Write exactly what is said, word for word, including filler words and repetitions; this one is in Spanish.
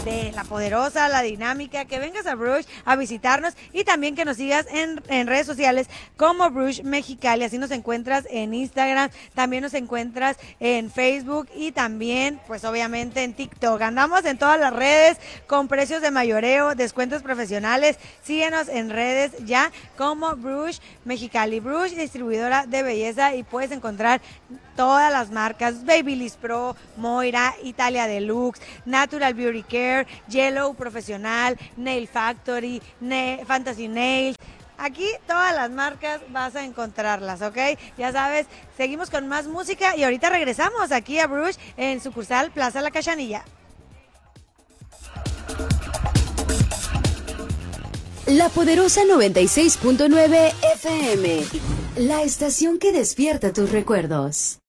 de La Poderosa, La Dinámica, que vengas a Brush a visitarnos y también que nos sigas en, en redes sociales como Brush Mexicali. Así nos encuentras en Instagram, también nos encuentras en Facebook y también, pues obviamente en TikTok. Andamos en todas las redes con precios de mayoreo, descuentos profesionales. Síguenos en redes ya como Brush Mexicali. Brush, distribuidora de belleza, y puedes encontrar todas las marcas: Babyliss Pro, Moira, Italia Deluxe, Natural Beauty Care, Yellow Profesional, Nail Factory, Na- Fantasy Nails. Aquí todas las marcas vas a encontrarlas, ¿ok? Ya sabes, seguimos con más música y ahorita regresamos aquí a Brush en sucursal Plaza La Cachanilla. La Poderosa noventa y seis punto nueve F M, la estación que despierta tus recuerdos.